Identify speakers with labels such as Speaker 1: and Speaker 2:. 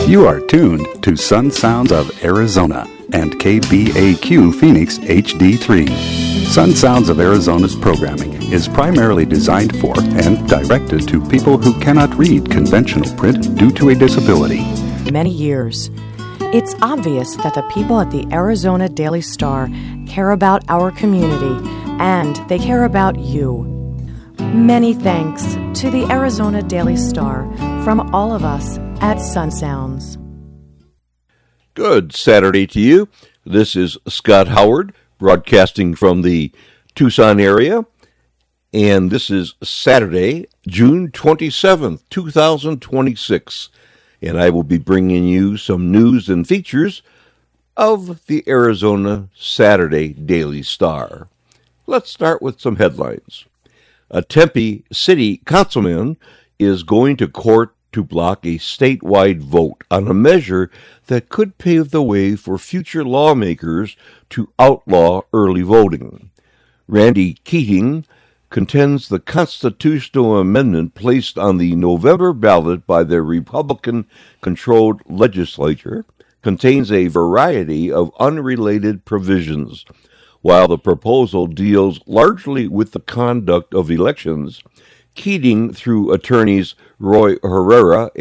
Speaker 1: You are tuned to Sun Sounds of Arizona and KBAQ Phoenix HD3. Sun Sounds of Arizona's programming is primarily designed for and directed to people who cannot read conventional print due to a disability.
Speaker 2: Many years. It's obvious that the people at the Arizona Daily Star care about our community, and they care about you. Many thanks to the Arizona Daily Star from all of us at Sun Sounds.
Speaker 3: Good Saturday to you. This is Scott Howard, broadcasting from the Tucson area, and this is Saturday, June 27th, 2026, and I will be bringing you some news and features of the Arizona Saturday Daily Star. Let's start with some headlines. A Tempe City Councilman is going to court to block a statewide vote on a measure that could pave the way for future lawmakers to outlaw early voting. Randy Keating contends the constitutional amendment placed on the November ballot by the Republican-controlled legislature contains a variety of unrelated provisions. While the proposal deals largely with the conduct of elections, Keating, through attorneys Roy Herrera